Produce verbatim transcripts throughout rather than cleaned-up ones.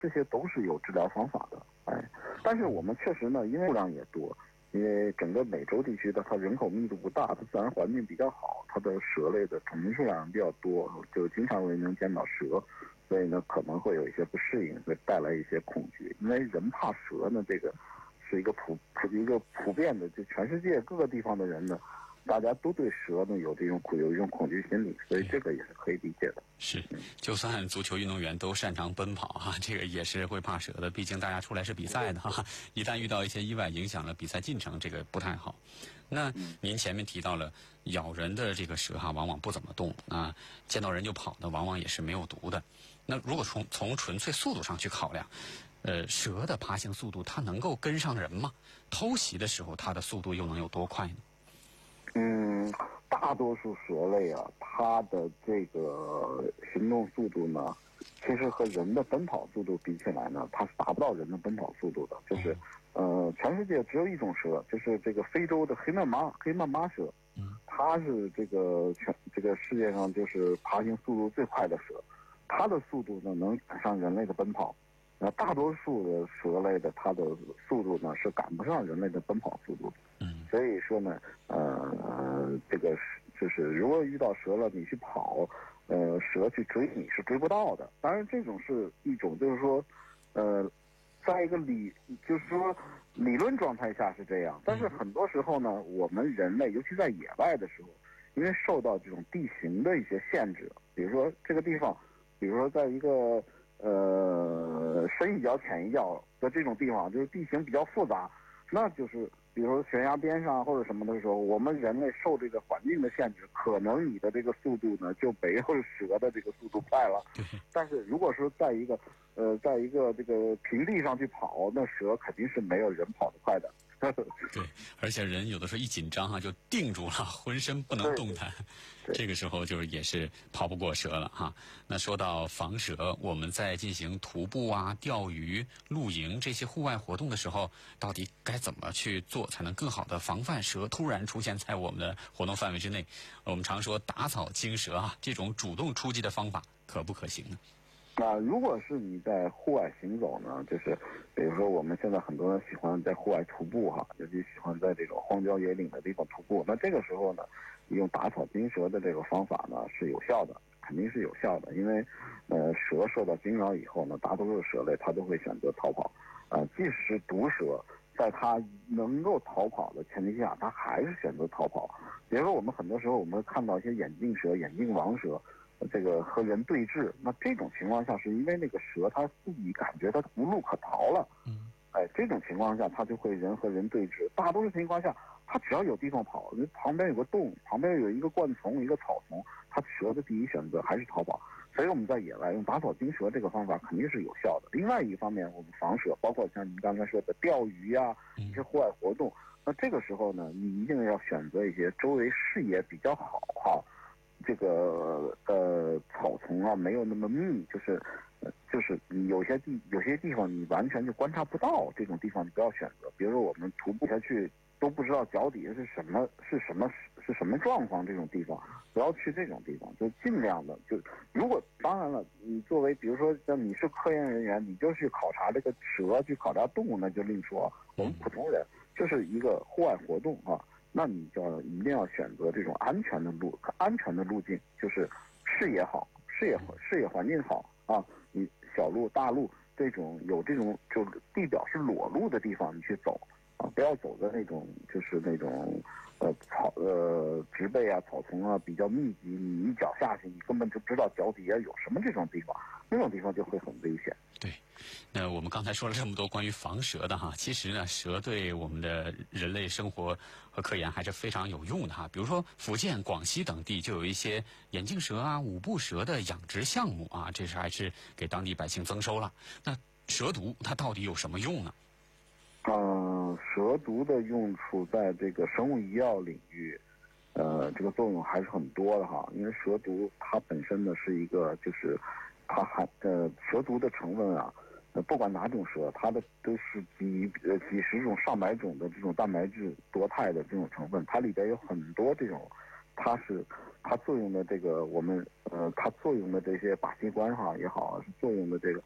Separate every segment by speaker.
Speaker 1: 这些都是有治疗方法的。哎，但是我们确实呢，因为数量也多，因为整个美洲地区的它人口密度不大，它自然环境比较好，它的蛇类的种群数量比较多，就经常会能见到蛇，所以呢可能会有一些不适应，会带来一些恐惧。因为人怕蛇呢，这个是一个普普一个普遍的，就全世界各个地方的人呢，大家都对蛇呢有这种有一种恐惧心理，所以这个也是可以理解的。
Speaker 2: 是，就算足球运动员都擅长奔跑哈、啊，这个也是会怕蛇的。毕竟大家出来是比赛的哈、啊，一旦遇到一些意外，影响了比赛进程，这个不太好。那您前面提到了咬人的这个蛇哈、啊，往往不怎么动啊，见到人就跑的，往往也是没有毒的。那如果从从纯粹速度上去考量，呃，蛇的爬行速度它能够跟上人吗？偷袭的时候，它的速度又能有多快呢？
Speaker 1: 嗯，大多数蛇类啊，它的这个行动速度呢，其实和人的奔跑速度比起来呢，它是达不到人的奔跑速度的。就是，呃，全世界只有一种蛇，就是这个非洲的黑曼麻黑曼麻蛇，它是这个全这个世界上就是爬行速度最快的蛇，它的速度呢能赶上人类的奔跑。那大多数的蛇类的它的速度呢是赶不上人类的奔跑速度的。嗯，所以说呢，呃，这个就是如果遇到蛇了，你去跑，呃，蛇去追你是追不到的。当然，这种是一种就是说，呃，在一个理就是说理论状态下是这样，但是很多时候呢，我们人类尤其在野外的时候，因为受到这种地形的一些限制，比如说这个地方，比如说在一个呃深一脚浅一脚的这种地方，就是地形比较复杂，那就是比如说悬崖边上或者什么的时候，我们人类受这个环境的限制，可能你的这个速度呢就没有蛇的这个速度快了。但是如果说在一个呃在一个这个平地上去跑，那蛇肯定是没有人跑得快的。
Speaker 2: 对，而且人有的时候一紧张哈、啊、就定住了，浑身不能动弹，这个时候就是也是跑不过蛇了哈。那说到防蛇，我们在进行徒步啊、钓鱼、露营这些户外活动的时候，到底该怎么去做才能更好的防范蛇突然出现在我们的活动范围之内？我们常说打草惊蛇啊，这种主动出击的方法可不可行呢？
Speaker 1: 那如果是你在户外行走呢，就是比如说我们现在很多人喜欢在户外徒步哈，尤其喜欢在这种荒郊野岭的地方徒步。那这个时候呢，用打草惊蛇的这个方法呢是有效的，肯定是有效的。因为呃蛇受到惊扰以后呢，大多数蛇类它都会选择逃跑啊、呃，即使是毒蛇，在它能够逃跑的前提下，它还是选择逃跑。比如说我们很多时候我们会看到一些眼镜蛇、眼镜王蛇。这个和人对峙，那这种情况下是因为那个蛇它自己感觉它无路可逃了，嗯，哎，这种情况下它就会人和人对峙。大多数情况下，它只要有地方跑，旁边有个洞，旁边有一个灌丛、一个草丛，它蛇的第一选择还是逃跑。所以我们在野外用打草惊蛇这个方法肯定是有效的。另外一方面，我们防蛇，包括像您刚才说的钓鱼啊，一些户外活动，那这个时候呢，你一定要选择一些周围视野比较好哈。这个呃草丛啊没有那么密，就是呃就是有些地有些地方你完全就观察不到，这种地方你不要选择。比如说我们徒步下去都不知道脚底下是什么是什么是什么状况，这种地方不要去这种地方，就尽量的就如果当然了，你作为比如说像你是科研人员，你就去考察这个蛇，去考察动物，那就另说。我们普通人就是一个户外活动啊。那你就要一定要选择这种安全的路，安全的路径，就是视野好，视野视野环境好啊。你小路、大路这种有这种就是地表是裸露的地方，你去走啊，不要走的那种就是那种呃草呃植被啊、草丛啊比较密集，你一脚下去，你根本就不知道脚底下有什么这种地方，那种地方就会很危险。
Speaker 2: 对，那我们刚才说了这么多关于防蛇的哈，其实呢，蛇对我们的人类生活和科研还是非常有用的哈。比如说福建、广西等地就有一些眼镜蛇啊、五步蛇的养殖项目啊，这是还是给当地百姓增收了。那蛇毒它到底有什么用呢？
Speaker 1: 呃，蛇毒的用处在这个生物医药领域，呃，这个作用还是很多的哈。因为蛇毒它本身呢是一个就是它含呃蛇毒的成分啊，呃不管哪种蛇，它的都是几呃几十种上百种的这种蛋白质多肽的这种成分，它里边有很多这种，它是它作用的这个我们呃它作用的这些靶器官哈也好，是作用的这个。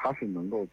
Speaker 1: 它是能够